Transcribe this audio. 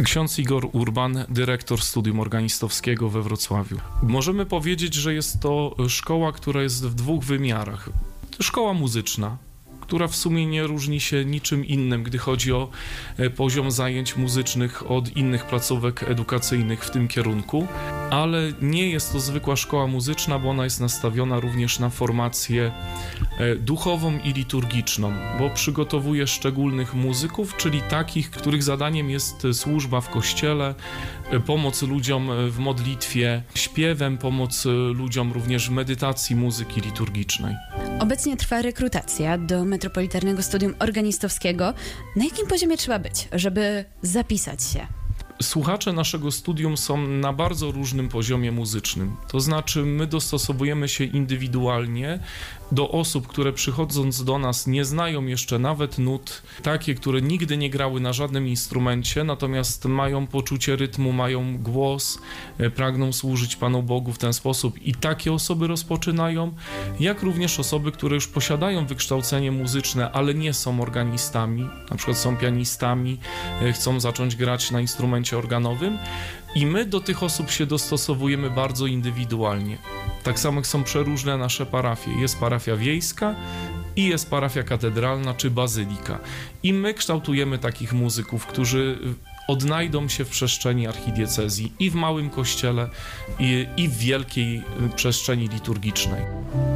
Ksiądz Igor Urban, dyrektor Studium Organistowskiego we Wrocławiu. Możemy powiedzieć, że jest to szkoła, która jest w dwóch wymiarach. Szkoła muzyczna, która w sumie nie różni się niczym innym, gdy chodzi o poziom zajęć muzycznych od innych placówek edukacyjnych w tym kierunku, ale nie jest to zwykła szkoła muzyczna, bo ona jest nastawiona również na formację duchową i liturgiczną, bo przygotowuje szczególnych muzyków, czyli takich, których zadaniem jest służba w kościele, pomoc ludziom w modlitwie, śpiewem, pomoc ludziom również w medytacji muzyki liturgicznej. Obecnie trwa rekrutacja do Metropolitarnego Studium Organistowskiego. Na jakim poziomie trzeba być, żeby zapisać się? Słuchacze naszego studium są na bardzo różnym poziomie muzycznym. To znaczy my dostosowujemy się indywidualnie do osób, które przychodząc do nas nie znają jeszcze nawet nut, takie, które nigdy nie grały na żadnym instrumencie, natomiast mają poczucie rytmu, mają głos, pragną służyć Panu Bogu w ten sposób i takie osoby rozpoczynają, jak również osoby, które już posiadają wykształcenie muzyczne, ale nie są organistami, na przykład są pianistami, chcą zacząć grać na instrumencie organowym i my do tych osób się dostosowujemy bardzo indywidualnie. Tak samo jak są przeróżne nasze parafie. Jest parafia wiejska i jest parafia katedralna czy bazylika. I my kształtujemy takich muzyków, którzy odnajdą się w przestrzeni archidiecezji i w małym kościele, i w wielkiej przestrzeni liturgicznej.